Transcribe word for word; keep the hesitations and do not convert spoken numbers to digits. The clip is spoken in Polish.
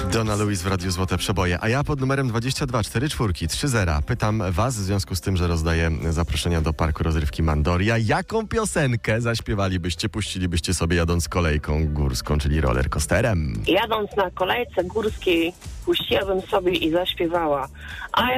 Donna Lewis w Radiu Złote Przeboje. A ja pod numerem dwadzieścia dwa cztery cztery trzy zero pytam was, w związku z tym, że rozdaję zaproszenia do Parku Rozrywki Mandoria, jaką piosenkę zaśpiewalibyście, puścilibyście sobie jadąc kolejką górską, czyli rollercoasterem? Jadąc na kolejce górskiej puściłabym sobie i zaśpiewała I